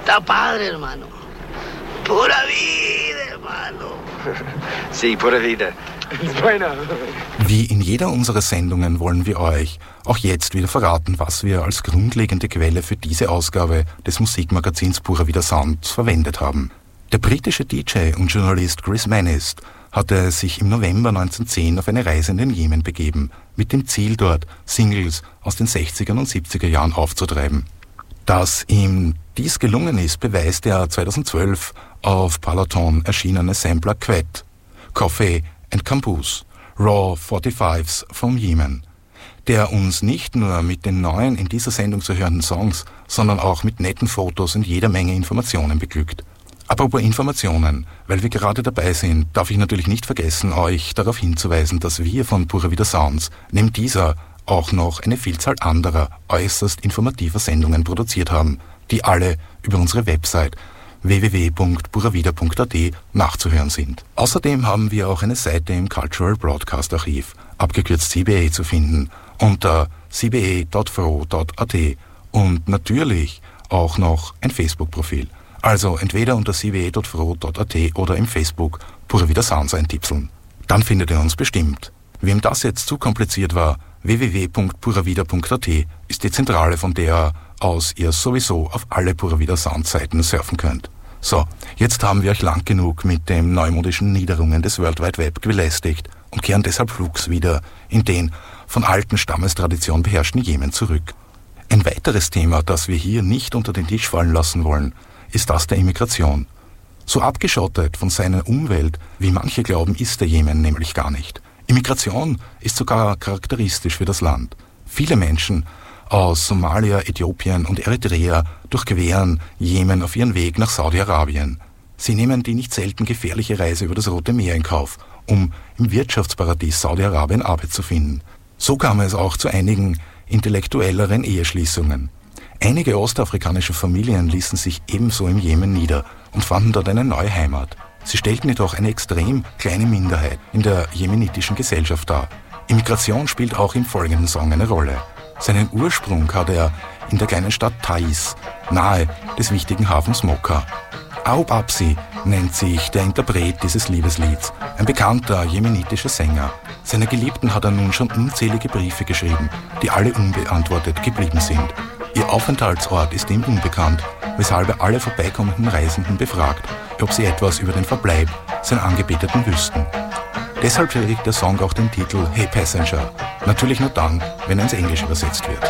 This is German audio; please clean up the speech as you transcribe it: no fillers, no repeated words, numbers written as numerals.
Está padre, hermano. Pura vida, hermano. Sí, pura vida. Wie in jeder unserer Sendungen wollen wir euch auch jetzt wieder verraten, was wir als grundlegende Quelle für diese Ausgabe des Musikmagazins Pura Vida Sound verwendet haben. Der britische DJ und Journalist Chris Manist hatte sich im November 1910 auf eine Reise in den Jemen begeben, mit dem Ziel dort Singles aus den 60er und 70er Jahren aufzutreiben. Dass ihm dies gelungen ist, beweist der 2012 auf Parloton erschienene Sampler Quet, Coffee and Caboose, Raw 45s vom Jemen, der uns nicht nur mit den neuen in dieser Sendung zu hörenden Songs, sondern auch mit netten Fotos und jeder Menge Informationen beglückt. Apropos Informationen, weil wir gerade dabei sind, darf ich natürlich nicht vergessen, euch darauf hinzuweisen, dass wir von Pura Vida Sounds neben dieser auch noch eine Vielzahl anderer äußerst informativer Sendungen produziert haben, die alle über unsere Website www.puravida.at nachzuhören sind. Außerdem haben wir auch eine Seite im Cultural Broadcast Archiv, abgekürzt CBA, zu finden, unter cba.fro.at und natürlich auch noch ein Facebook-Profil. Also entweder unter cba.fro.at oder im Facebook Pura Vida Sounds eintipseln. Dann findet ihr uns bestimmt. Wem das jetzt zu kompliziert war, www.puravida.at ist die Zentrale, von der aus ihr sowieso auf alle Pura Vida Sound Seiten surfen könnt. So, jetzt haben wir euch lang genug mit den neumodischen Niederungen des World Wide Web belästigt und kehren deshalb flugs wieder in den von alten Stammestraditionen beherrschten Jemen zurück. Ein weiteres Thema, das wir hier nicht unter den Tisch fallen lassen wollen, ist das der Immigration. So abgeschottet von seiner Umwelt, wie manche glauben, ist der Jemen nämlich gar nicht. Immigration ist sogar charakteristisch für das Land. Viele Menschen aus Somalia, Äthiopien und Eritrea durchqueren Jemen auf ihren Weg nach Saudi-Arabien. Sie nehmen die nicht selten gefährliche Reise über das Rote Meer in Kauf, um im Wirtschaftsparadies Saudi-Arabien Arbeit zu finden. So kam es auch zu einigen intellektuelleren Eheschließungen. Einige ostafrikanische Familien ließen sich ebenso im Jemen nieder und fanden dort eine neue Heimat. Sie stellten jedoch eine extrem kleine Minderheit in der jemenitischen Gesellschaft dar. Immigration spielt auch im folgenden Song eine Rolle. Seinen Ursprung hat er in der kleinen Stadt Taiz, nahe des wichtigen Hafens Mokka. Aub Absi nennt sich der Interpret dieses Liebeslieds, ein bekannter jemenitischer Sänger. Seiner Geliebten hat er nun schon unzählige Briefe geschrieben, die alle unbeantwortet geblieben sind. Ihr Aufenthaltsort ist ihm unbekannt, weshalb er alle vorbeikommenden Reisenden befragt, ob sie etwas über den Verbleib seiner Angebeteten wüssten. Deshalb trägt der Song auch den Titel Hey Passenger, natürlich nur dann, wenn er ins Englische übersetzt wird.